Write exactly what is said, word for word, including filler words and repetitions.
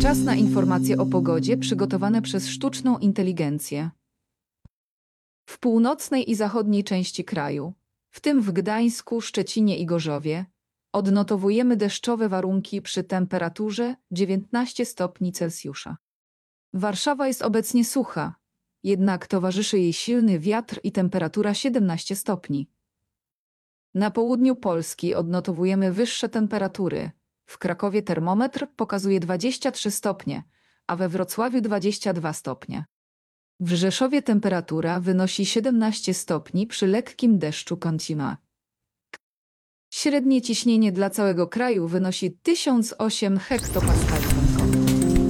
Czas na informacje o pogodzie przygotowane przez sztuczną inteligencję. W północnej i zachodniej części kraju, w tym w Gdańsku, Szczecinie i Gorzowie, odnotowujemy deszczowe warunki przy temperaturze dziewiętnaście stopni Celsjusza. Warszawa jest obecnie sucha, jednak towarzyszy jej silny wiatr i temperatura siedemnaście stopni. Na południu Polski odnotowujemy wyższe temperatury. W Krakowie termometr pokazuje dwadzieścia trzy stopnie, a we Wrocławiu dwadzieścia dwa stopnie. W Rzeszowie temperatura wynosi siedemnaście stopni przy lekkim deszczu kącima. Średnie ciśnienie dla całego kraju wynosi tysiąc osiem hektopaskali.